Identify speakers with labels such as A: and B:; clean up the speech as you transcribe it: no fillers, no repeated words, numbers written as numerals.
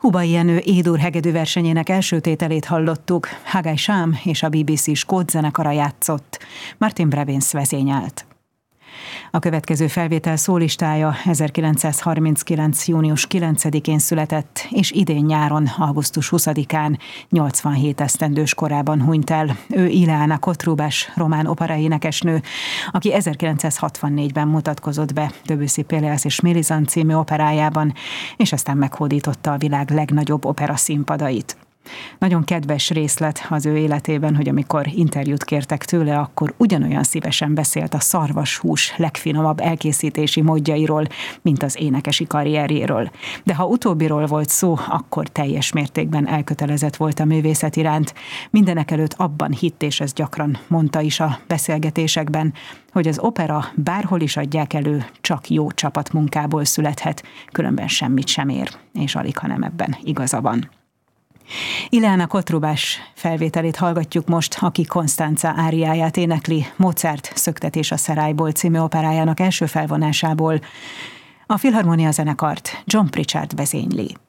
A: Hubai Jenő E-dur hegedű versenyének első tételét hallottuk. Hagai Sham és a BBC Skót zenekara játszott. Martin Brabins vezényelt. A következő felvétel szólistája 1939. június 9-én született, és idén nyáron, augusztus 20-án, 87 esztendős korában hunyt el. Ő Ileana Kotrubas, román operaénekesnő, aki 1964-ben mutatkozott be Debussy Péléas és Mélisande című operájában, és aztán meghódította a világ legnagyobb opera színpadait. Nagyon kedves részlet az ő életében, hogy amikor interjút kértek tőle, akkor ugyanolyan szívesen beszélt a szarvashús legfinomabb elkészítési módjairól, mint az énekesi karrierjéről. De ha utóbbiról volt szó, akkor teljes mértékben elkötelezett volt a művészet iránt. Mindenekelőtt abban hitt, és ez gyakran mondta is a beszélgetésekben, hogy az opera bárhol is adják elő, csak jó csapatmunkából születhet, különben semmit sem ér, és alighanem ebben igaza van. Ileana Kotrubas felvételét hallgatjuk most, aki Konstanza áriáját énekli Mozart Szöktetés a Szerályból című operájának első felvonásából. A Filharmonia zenekart John Pritchard vezényli.